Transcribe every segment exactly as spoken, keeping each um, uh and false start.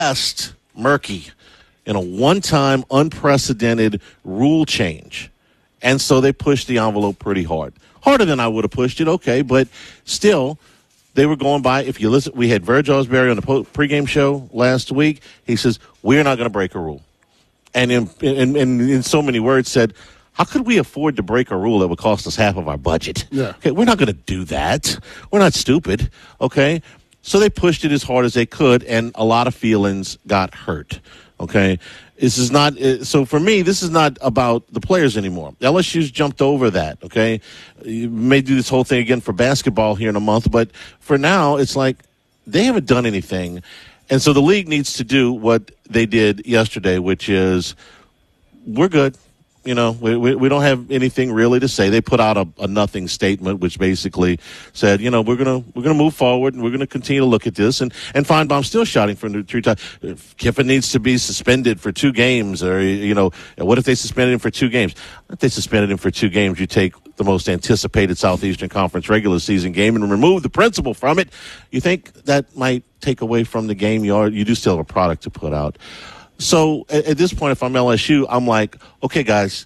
West murky in a one-time unprecedented rule change. And so they pushed the envelope pretty hard. Harder than I would have pushed it, okay, but still, they were going by. If you listen, we had Verge Osbury on the pregame show last week. He says, we're not going to break a rule. And in, in, in, in so many words said, how could we afford to break a rule that would cost us half of our budget? Yeah. Okay, we're not going to do that. We're not stupid, okay? So they pushed it as hard as they could, and a lot of feelings got hurt, okay? This is not – so for me, this is not about the players anymore. L S U's jumped over that, okay? You may do this whole thing again for basketball here in a month, but for now, it's like they haven't done anything. And so the league needs to do what they did yesterday, which is we're good. You know, we, we we don't have anything really to say. They put out a, a nothing statement, which basically said, you know, we're gonna we're gonna move forward and we're gonna continue to look at this. And and Feinbaum's still shouting for three times. Kiffin needs to be suspended for two games, or you know, what if they suspended him for two games? If they suspended him for two games, you take the most anticipated Southeastern Conference regular season game and remove the principle from it. You think that might take away from the game? You are you do still have a product to put out. So at, at this point, if I'm L S U, I'm like, okay, guys,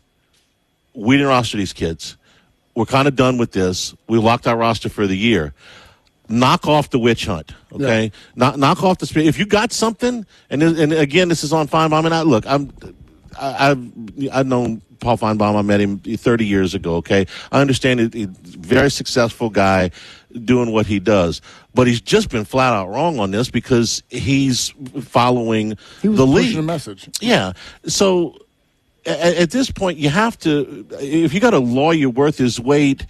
we didn't roster these kids. We're kind of done with this. We locked our roster for the year. Knock off the witch hunt, okay? Yeah. Knock, knock off the spirit. If you got something, and and again, this is on Feinbaum. And I look, I'm, I, I've I've known Paul Feinbaum. I met him thirty years ago. Okay, I understand it. He's a very successful guy doing what he does, but he's just been flat out wrong on this because he's following he was the pushing lead. a message. Yeah. So at, at this point, you have to. If you got a lawyer worth his weight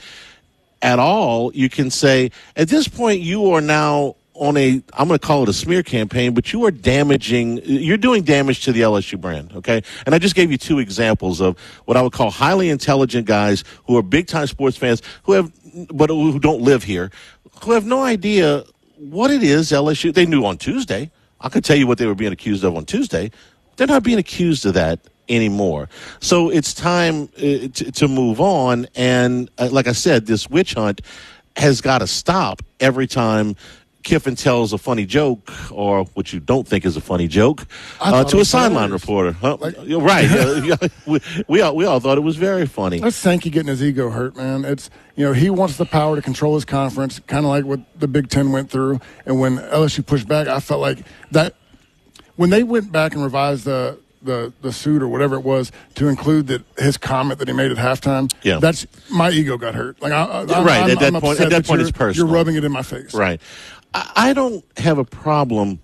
at all, you can say at this point you are now on a, I'm going to call it a smear campaign, but you are damaging, you're doing damage to the L S U brand, okay? And I just gave you two examples of what I would call highly intelligent guys who are big-time sports fans who have, but who don't live here, who have no idea what it is L S U, they knew on Tuesday. I could tell you what they were being accused of on Tuesday. They're not being accused of that anymore. So it's time uh, to, to move on. And uh, like I said, this witch hunt has got to stop every time Kiffin tells a funny joke, or what you don't think is a funny joke, uh, to a sideline reporter. Huh? Like, right. uh, we, we, all, we all thought it was very funny. That's Sankey getting his ego hurt, man. It's, you know, he wants the power to control his conference, kind of like what the Big Ten went through. And when L S U pushed back, I felt like that when they went back and revised the the the suit or whatever it was to include that his comment that he made at halftime, yeah. that's my ego got hurt. Like, I, I'm, right. I'm, at that I'm point, at that point, it's personal. You're rubbing it in my face. Right. I don't have a problem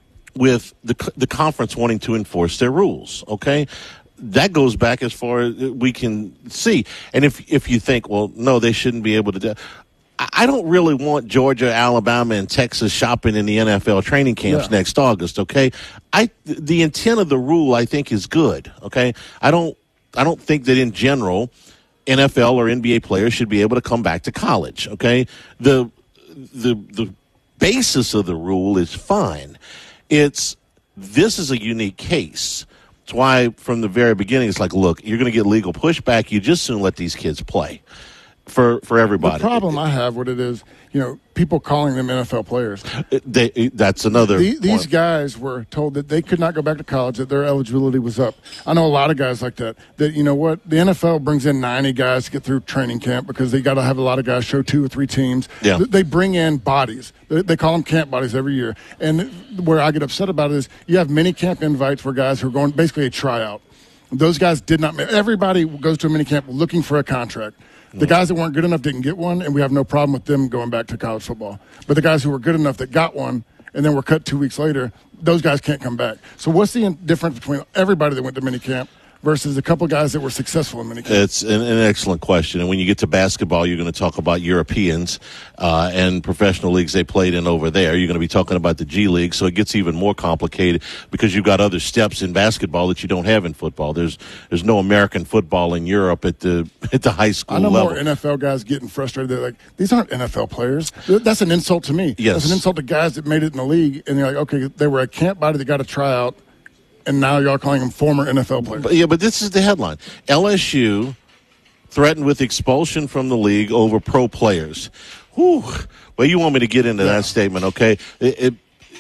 with the the conference wanting to enforce their rules, okay? That goes back as far as we can see. And if if you think, well, no, they shouldn't be able to do I don't really want Georgia, Alabama, and Texas shopping in the N F L training camps yeah. next August, okay? I the intent of the rule, I think, is good, okay? I don't I don't think that in general N F L or N B A players should be able to come back to college, okay? The the the basis of the rule is fine. It's this is a unique case. That's why from the very beginning it's like, look, you're going to get legal pushback. You just soon let these kids play for for everybody. The problem I have with it is, you know, people calling them N F L players. They, that's another the, These point. guys were told that they could not go back to college, that their eligibility was up. I know a lot of guys like that, that, you know what, the N F L brings in ninety guys to get through training camp because they got to have a lot of guys show two or three teams. Yeah. They bring in bodies. They, they call them camp bodies every year. And where I get upset about it is you have mini camp invites for guys who are going basically a tryout. Those guys did not – everybody goes to a mini camp looking for a contract. The guys that weren't good enough didn't get one, and we have no problem with them going back to college football. But the guys who were good enough that got one and then were cut two weeks later, those guys can't come back. So what's the difference between everybody that went to minicamp versus a couple of guys that were successful in minicamp? It's an, an excellent question. And when you get to basketball, you're going to talk about Europeans uh, and professional leagues they played in over there. You're going to be talking about the G League, so it gets even more complicated because you've got other steps in basketball that you don't have in football. There's there's no American football in Europe at the at the high school level. I know level. More N F L guys getting frustrated. They're like, these aren't N F L players. That's an insult to me. Yes. That's an insult to guys that made it in the league, and they're like, okay, they were a camp body that got a tryout, and now y'all calling them former N F L players. But, yeah, but this is the headline. L S U threatened with expulsion from the league over pro players. Whew. Well, you want me to get into yeah. that statement, okay? It, it,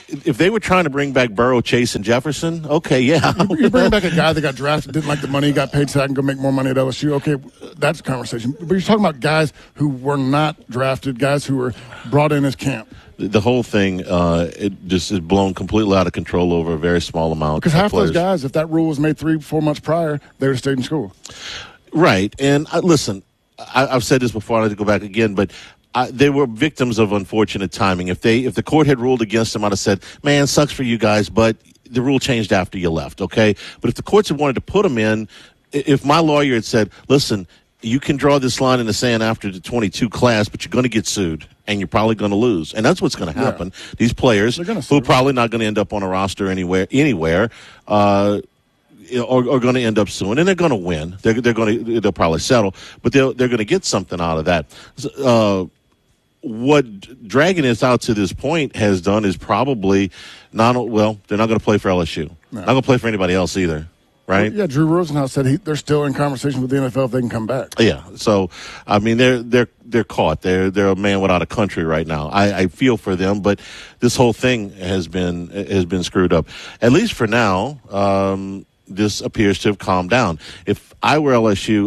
if they were trying to bring back Burrow, Chase, and Jefferson, okay, yeah. You bring back a guy that got drafted, didn't like the money, got paid so I can go make more money at L S U. Okay, that's a conversation. But you're talking about guys who were not drafted, guys who were brought in as camp. The whole thing, uh, it just is blown completely out of control over a very small amount. Because of half players. those guys, if that rule was made three, four months prior, they would have stayed in school. Right. And uh, listen, I, I've said this before. I have to go back again, but I, they were victims of unfortunate timing. If they, if the court had ruled against them, I'd have said, "Man, sucks for you guys," but the rule changed after you left. Okay. But if the courts had wanted to put them in, if my lawyer had said, "Listen, you can draw this line in the sand after the twenty-two class, but you're going to get sued, and you're probably going to lose," and that's what's going to happen. Yeah. These players who are probably not going to end up on a roster anywhere, anywhere, uh, are, are going to end up suing, and they're going to win. They're, they're going to they'll probably settle, but they'll, they're going to get something out of that. Uh, what dragging this out to this point has done is probably not well. They're not going to play for L S U. No. Not going to play for anybody else either. Right? Yeah, Drew Rosenhaus said he, they're still in conversation with the N F L if they can come back. Yeah, so I mean they're they're they're caught. They're they're a man without a country right now. I, I feel for them, but this whole thing has been has been screwed up. At least for now, um, this appears to have calmed down. If I were L S U,